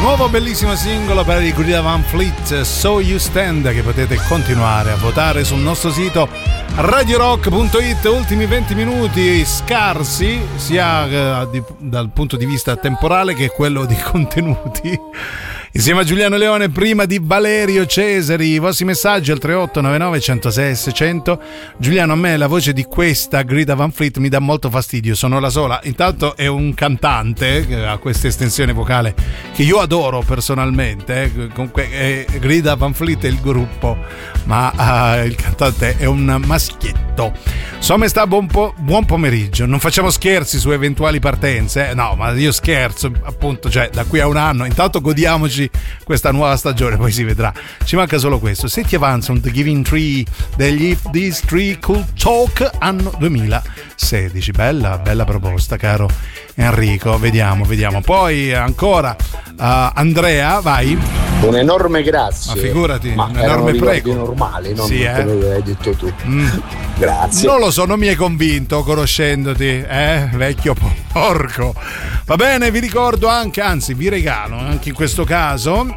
nuovo bellissimo singolo per i Greta Van Fleet, So You Stand, che potete continuare a votare sul nostro sito radiorock.it. Ultimi 20 minuti scarsi sia dal punto di vista temporale che quello di contenuti. Insieme a Giuliano Leone, prima di Valerio Cesari, i vostri messaggi al 3899 106 600. Giuliano, a me la voce di questa Greta Van Fleet mi dà molto fastidio, sono la sola. Intanto è un cantante che ha questa estensione vocale che io adoro personalmente, comunque Greta Van Fleet è il gruppo, ma il cantante è un maschietto. Somesta, buon pomeriggio. Non facciamo scherzi su eventuali partenze, no, ma io scherzo, appunto, cioè da qui a un anno. Intanto godiamoci questa nuova stagione, poi si vedrà. Ci manca solo questo. Se ti avanza un The Giving Tree degli If These Tree Could Talk, anno 2016. Bella proposta, caro Enrico. Vediamo. Poi ancora Andrea, vai. Un enorme grazie. Ma figurati, ma un enorme prego. Normale, non sì, come hai detto tu. Grazie. Non lo so, non mi hai convinto conoscendoti, vecchio porco. Va bene, vi ricordo anche, anzi vi regalo anche in questo caso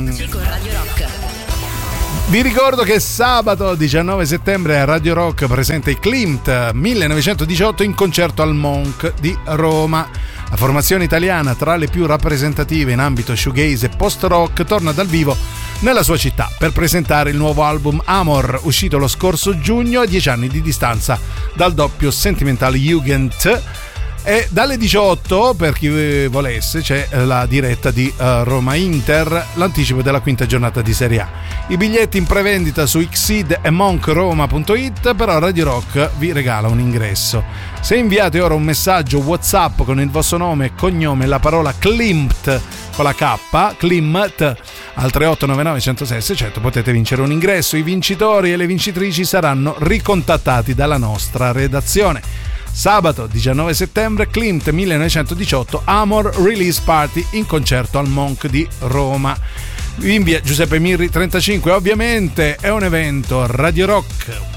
vi ricordo che sabato 19 settembre a Radio Rock presenta i Klimt 1918 in concerto al Monk di Roma. La formazione italiana, tra le più rappresentative in ambito shoegaze e post-rock, torna dal vivo nella sua città per presentare il nuovo album Amor, uscito lo scorso giugno a 10 anni di distanza dal doppio Sentimental Jugend. E dalle 18, per chi volesse, c'è la diretta di Roma-Inter, l'anticipo della quinta giornata di Serie A. I biglietti in prevendita su Xseed e monkroma.it, però Radio Rock vi regala un ingresso. Se inviate ora un messaggio WhatsApp con il vostro nome e cognome e la parola Klimt con la K, Klimt, al 3899 106 600 potete vincere un ingresso. I vincitori e le vincitrici saranno ricontattati dalla nostra redazione. Sabato 19 settembre, Klimt 1918 Amor Release Party in concerto al Monk di Roma. In via Giuseppe Mirri 35, ovviamente è un evento Radio Rock.